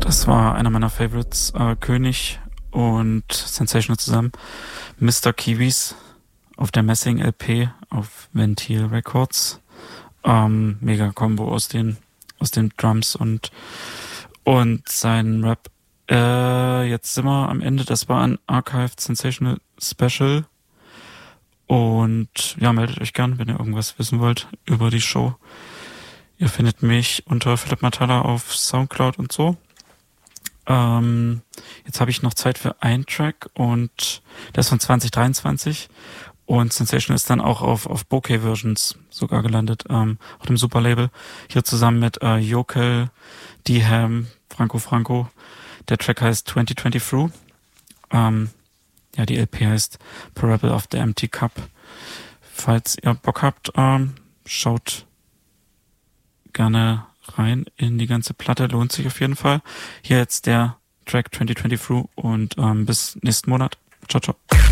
Das war einer meiner Favorites, König und Sensational zusammen. Mr. Kiwis auf der Messing LP auf Ventil Records. Mega Combo aus den Drums und seinen Rap. Jetzt sind wir am Ende. Das war ein Archived Sensational Special. Und ja, meldet euch gern, wenn ihr irgendwas wissen wollt über die Show. Ihr findet mich unter Philipp Matala auf Soundcloud und so. Jetzt habe ich noch Zeit für einen Track und der ist von 2023 und Sensation ist dann auch auf Bokeh Versions sogar gelandet, auf dem Superlabel. Hier zusammen mit Jokel, D-Ham, Franco. Der Track heißt 2020 Through. Ja, die LP heißt Parable of the Empty Cup. Falls ihr Bock habt, schaut gerne rein in die ganze Platte, lohnt sich auf jeden Fall. Hier jetzt der Track 2020 Through und bis nächsten Monat. Ciao, ciao.